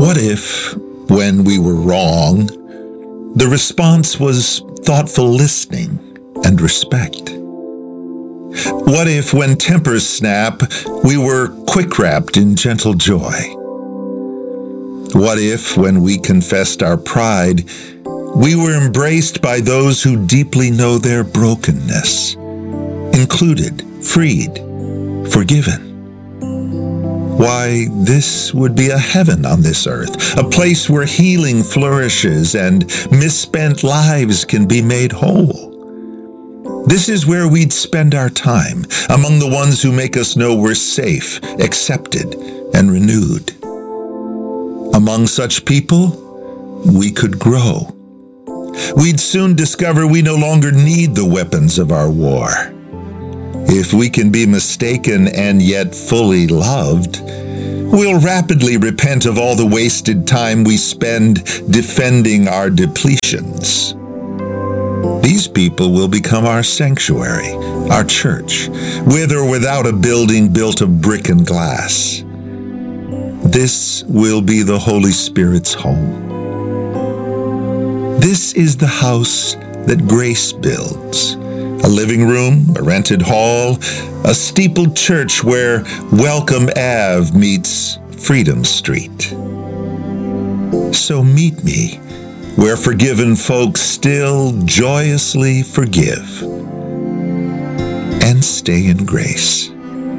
What if, when we were wrong, the response was thoughtful listening and respect? What if, when tempers snap, we were quick-wrapped in gentle joy? What if, when we confessed our pride, we were embraced by those who deeply know their brokenness, included, freed, forgiven? Why, this would be a heaven on this earth, a place where healing flourishes and misspent lives can be made whole. This is where we'd spend our time, among the ones who make us know we're safe, accepted, and renewed. Among such people, we could grow. We'd soon discover we no longer need the weapons of our war. If we can be mistaken and yet fully loved, we'll rapidly repent of all the wasted time we spend defending our depletions. These people will become our sanctuary, our church, with or without a building built of brick and glass. This will be the Holy Spirit's home. This is the house that grace builds. A living room, a rented hall, a steepled church where Welcome Ave meets Freedom Street. So meet me where forgiven folks still joyously forgive, and stay in grace.